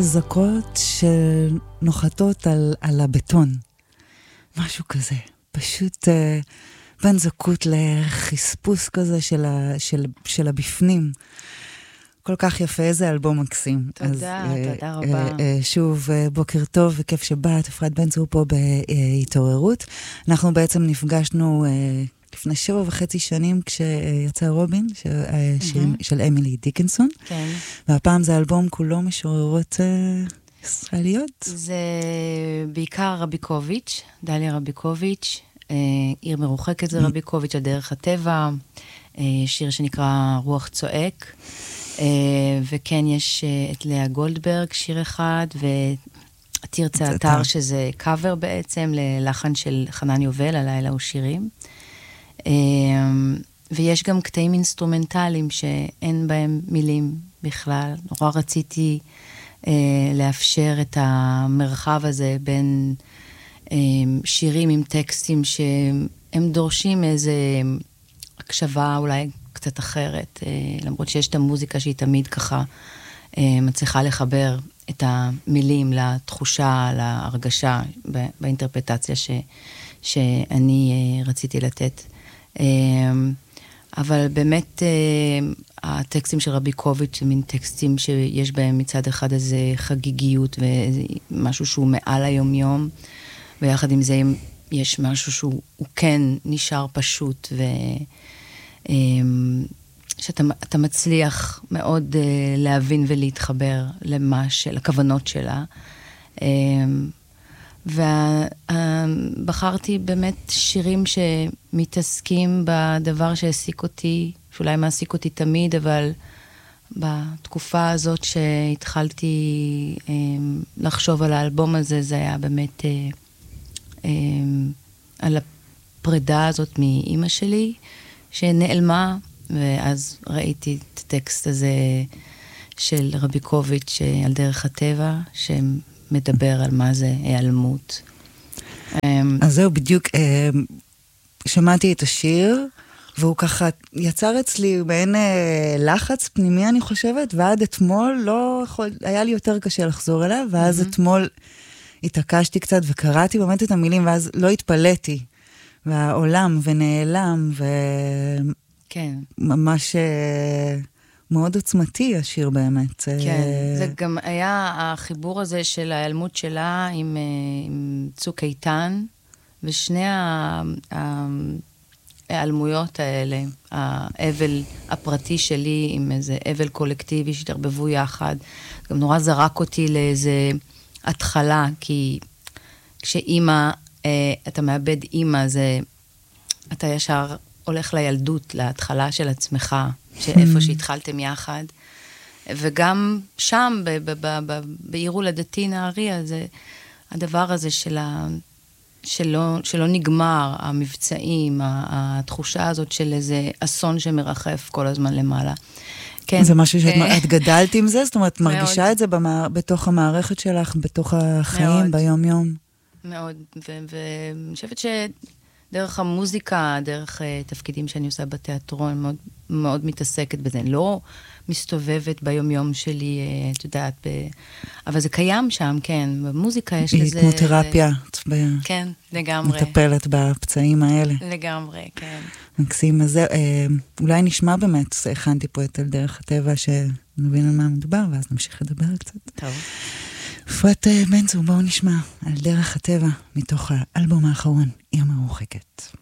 זקות שנוחתות על הבטון. משהו כזה. פשוט בין זקות לחספוס כזה של הבפנים. כל כך יפה, איזה אלבום מקסים. תודה, תודה רבה. שוב, בוקר טוב וכיף שבאת, אפרת בן צור פה בהתעוררות. אנחנו בעצם נפגשנו לפני 7.5 שנים כשיצא רובין, שירים של אמילי דיקנסון. כן. והפעם זה אלבום כולו משוררות ישראליות. זה בעיקר רביקוביץ', דליה רביקוביץ', עיר מרוחקת זה רביקוביץ', הדרך הטבע, שיר שנקרא רוח צועק. וכן, יש את לאה גולדברג, שיר אחד, ועתיר צעתר, שזה קאבר בעצם, ללחן של חנן יובל, הלילה הוא שירים. ויש גם קטעים אינסטרומנטליים שאין בהם מילים בכלל. נורא רציתי לאפשר את המרחב הזה בין שירים עם טקסטים שהם דורשים איזו הקשבה אולי קצת אחרת, למרות שיש את המוזיקה שהיא תמיד ככה מצליחה לחבר את המילים לתחושה, להרגשה, באינטרפטציה שאני רציתי לתת. אבל באמת הטקסטים של רביקוביץ' זה מין טקסטים שיש בהם מצד אחד איזו חגיגיות ומשהו שהוא מעל היום-יום, ויחד עם זה יש משהו שהוא כן נשאר פשוט שאתה מצליח מאוד להבין ולהתחבר לכוונות שלה. ובחרתי באמת שירים שמתעסקים בדבר שהעסיק אותי, שאולי מעסיק אותי תמיד, אבל בתקופה הזאת שהתחלתי לחשוב על האלבום הזה, זה היה באמת על הפרידה הזאת מאמא שלי, שנעלמה, ואז ראיתי את הטקסט הזה של רביקוביץ' על דרך הטבע, שמדבר על מה זה היעלמות. אז זהו, בדיוק, שמעתי את השיר, והוא ככה יצר אצלי מעין לחץ פנימי, אני חושבת, ועד אתמול היה לי יותר קשה לחזור אליו, ואז אתמול התעקשתי קצת וקראתי באמת את המילים, ואז לא התפלאתי. והעולם ונעלם, וממש מאוד עוצמתי השיר באמת. כן, זה גם היה החיבור הזה של ההיעלמות שלה עם צוק איתן, ושני ההיעלמויות האלה, האבל הפרטי שלי עם איזה אבל קולקטיבי שהתערבבו יחד, גם נורא זרק אותי לאיזה התחלה, כי כשאימא, אתה מאבד אימא, אתה ישר הולך לילדות, להתחלה של עצמך, שאיפה שהתחלתם יחד. וגם שם, בעיר הולדתי נהריה, זה הדבר הזה שלא נגמר, המבצעים, התחושה הזאת של איזה אסון שמרחף כל הזמן למעלה. כן. זה משהו שאת גדלת עם זה? זאת אומרת, מרגישה את זה בתוך המערכת שלך, בתוך החיים, ביום-יום? מאוד, ואני חושבת שדרך המוזיקה, דרך תפקידים שאני עושה בתיאטרון, מאוד, מאוד מתעסקת בזה. אני לא מסתובבת ביום-יום שלי, את יודעת, אבל זה קיים שם, כן. במוזיקה יש לזה... היא כמו תרפיה. כן, לגמרי. מטפלת בפצעים האלה. לגמרי, כן. מקסים, אז אולי נשמע באמת, הכנתי פה את על דרך הטבע, שנבין על מה מדובר, ואז נמשיך לדבר קצת. טוב. אפרת בן צור, בואו נשמע על דרך הטבע, מתוך האלבום האחרון, עיר מרוחקת.